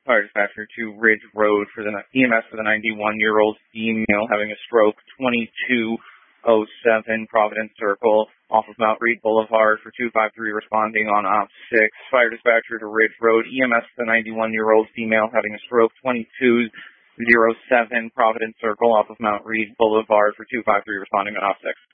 Fire dispatcher to Ridge Road for the EMS for the 91-year-old female having a stroke, 2207 Providence Circle off of Mount Reed Boulevard for 253 responding on op 6. Fire dispatcher to Ridge Road, EMS for the 91-year-old female having a stroke, 2207 Providence Circle off of Mount Reed Boulevard for 253 responding on op 6.